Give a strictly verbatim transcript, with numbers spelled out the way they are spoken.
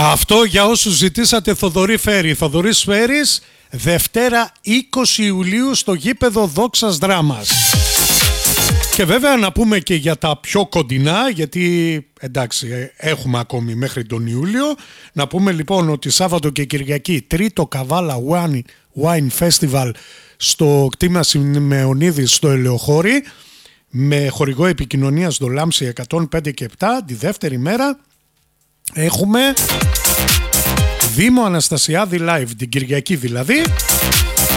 Αυτό για όσους ζητήσατε Θοδωρή Φέρη. Θοδωρής Φέρης, Δευτέρα είκοσι Ιουλίου στο γήπεδο Δόξας Δράμας. Και βέβαια να πούμε και για τα πιο κοντινά, γιατί εντάξει έχουμε ακόμη μέχρι τον Ιούλιο. Να πούμε λοιπόν ότι Σάββατο και Κυριακή τρίτο Καβάλα Wine, Wine Festival στο κτήμα Σιμεωνίδης στο Ελαιοχώρι, με χορηγό επικοινωνία στο Λάμψη εκατόν πέντε και επτά. Τη δεύτερη μέρα έχουμε Δήμο Αναστασιάδη live, την Κυριακή δηλαδή,